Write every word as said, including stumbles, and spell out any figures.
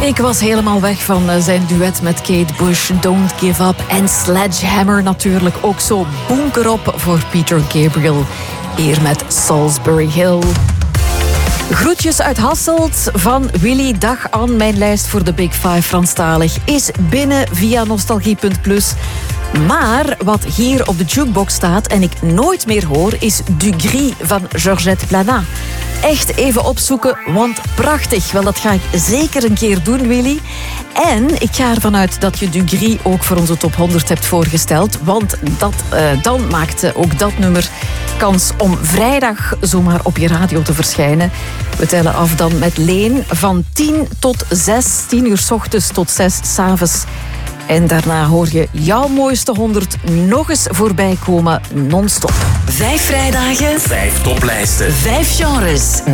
Ik was helemaal weg van zijn duet met Kate Bush, Don't Give Up en Sledgehammer natuurlijk. Ook zo bonker op voor Peter Gabriel, hier met Salisbury Hill. Groetjes uit Hasselt van Willy. Dag aan mijn lijst voor de Big Five Franstalig is binnen via nostalgie punt plus. Maar wat hier op de jukebox staat en ik nooit meer hoor, is Du Gris van Georgette Planat. Echt even opzoeken, want prachtig. Wel, dat ga ik zeker een keer doen, Willy. En ik ga ervan uit dat je Du Gris ook voor onze top honderd hebt voorgesteld. Want dat, uh, dan maakt ook dat nummer kans om vrijdag zomaar op je radio te verschijnen. We tellen af dan met Leen van tien tot zes, tien uur 's ochtends tot zes 's avonds. En daarna hoor je jouw mooiste honderd nog eens voorbij komen non-stop. Vijf vrijdagen, Vijf toplijsten. vijf genres.